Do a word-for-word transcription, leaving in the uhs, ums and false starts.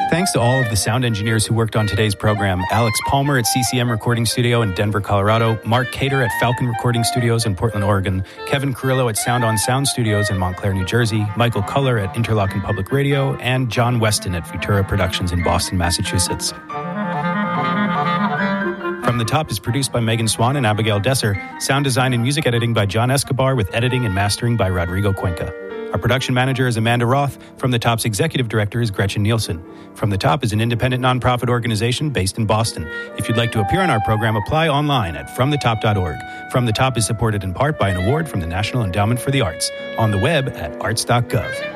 Thanks to all of the sound engineers who worked on today's program. Alex Palmer at C C M Recording Studio in Denver, Colorado. Mark Cater at Falcon Recording Studios in Portland, Oregon. Kevin Carrillo at Sound on Sound Studios in Montclair, New Jersey. Michael Culler at Interlochen Public Radio. And John Weston at Futura Productions in Boston, Massachusetts. From the Top is produced by Megan Swan and Abigail Desser. Sound design and music editing by John Escobar with editing and mastering by Rodrigo Cuenca. Our production manager is Amanda Roth. From the Top's executive director is Gretchen Nielsen. From the Top is an independent nonprofit organization based in Boston. If you'd like to appear on our program, apply online at from the top dot org. From the Top is supported in part by an award from the National Endowment for the Arts. On the web at arts dot gov.